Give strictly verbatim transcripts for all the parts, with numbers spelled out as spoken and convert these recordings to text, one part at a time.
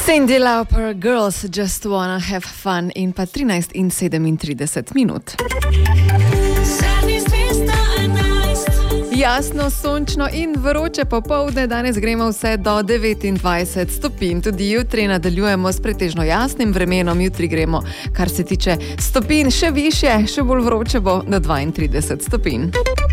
Cyndi Lauper, Girls Just Wanna Have Fun in pa trinajst in sedemintrideset minut. Jasno, sončno in vroče popoldne, danes gremo vse do devetindvajset stopinj. Tudi jutri nadaljujemo s pretežno jasnim vremenom, jutri gremo, kar se tiče stopinj, še višje, še bolj vroče bo do dvaintrideset stopinj.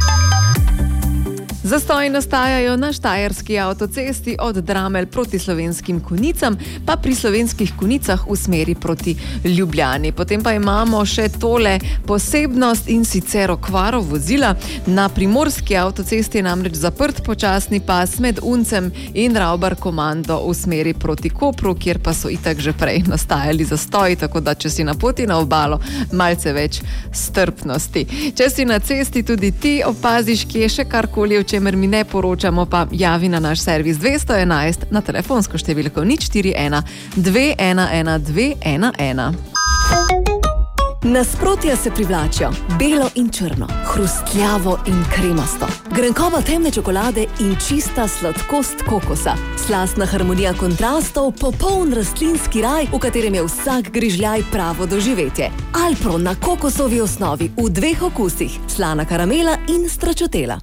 Zastoji nastajajo na štajerski avtocesti od Dramelj proti Slovenskim Konjicam, pa pri Slovenskih Konjicah v smeri proti Ljubljani. Potem pa imamo še tole posebnost in sicer okvaro vozila. Na primorski avtocesti je namreč zaprt počasni pas med Uncem in Ravbar Komando v smeri proti Kopru, kjer pa so itak že prej nastajali zastoji, tako da če si na poti na obalo, malce več strpnosti. Če si na cesti tudi ti opaziš, kje še karkoli, v čemer mi ne poročamo, pa javi na naš servis dvesto enajst na telefonsko številko nič štiri ena dve ena ena dve ena ena. Nasprotja se privlačijo, belo in črno, hrustljavo in kremasto, grenkoba temne čokolade in čista sladkost kokosa, slastna harmonija kontrastov, popoln rastlinski raj, v katerem je vsak grižljaj pravo doživetje. Alpro na kokosovi osnovi v dveh okusih, slana karamela in stračotela.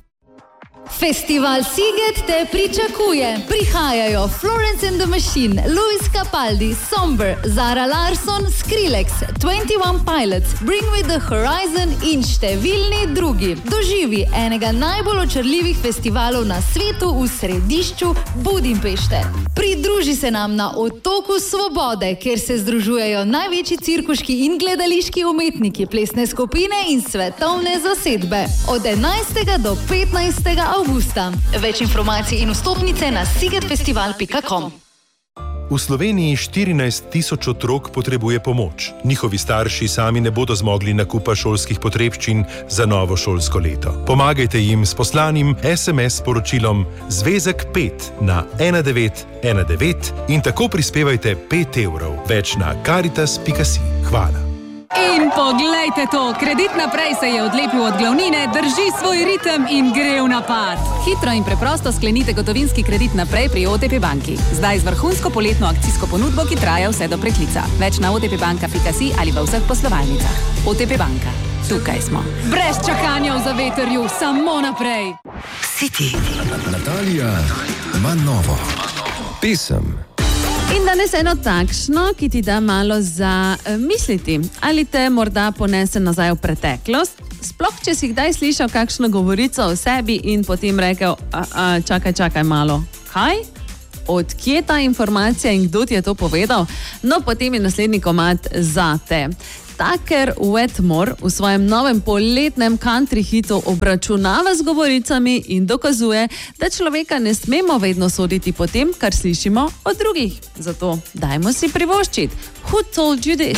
Festival Sziget te pričakuje. Prihajajo Florence and the Machine, Luis Capaldi, Somber, Zara Larsson, Skrillex, twenty one Pilots, Bring Me the Horizon in številni drugi. Doživi enega najbolj očarljivih festivalov na svetu v središču Budimpešte. Pridruži se nam na Otoku Svobode, kjer se združujejo največji cirkuški in gledališki umetniki, plesne skupine in svetovne zasedbe. Od enajstega do petnajstega avgusta. Več informacij in vstopnice na szigetfestival pika com. V Sloveniji štirinajst tisoč otrok potrebuje pomoč. Njihovi starši sami ne bodo zmogli nakupa šolskih potrebščin za novo šolsko leto. Pomagajte jim s poslanim es em es sporočilom Zvezek pet na ena devet ena devet in tako prispevajte pet evrov. Več na karitas pika si. Hvala. In poglejte to, Kredit naprej se je odlepil od glavnine, drži svoj ritem in gre v napad. Hitro in preprosto sklenite gotovinski kredit naprej pri o te pe banki. Zdaj z vrhunsko poletno akcijsko ponudbo, ki traja vse do preklica. Več na o te pe banka pika si ali v vseh poslovalnicah. o te pe banka. Tukaj smo. Brez čakanja v zavetrju, samo naprej. City. Natalija ima novo. Pesem. In danes eno takšno, ki ti da malo za uh, misliti. Ali te morda ponese nazaj v preteklost? Sploh, če si kdaj slišal kakšno govorico o sebi in potem rekel, a, a, čakaj, čakaj malo. Kaj? Od kje ta informacija in kdo ti je to povedal? No, potem je naslednji komad zate. Tucker Wetmore v svojem novem poletnem country hitu obračunava z govoricami in dokazuje, da človeka ne smemo vedno soditi po tem, kar slišimo od drugih. Zato dajmo si privoščiti. Who told you this?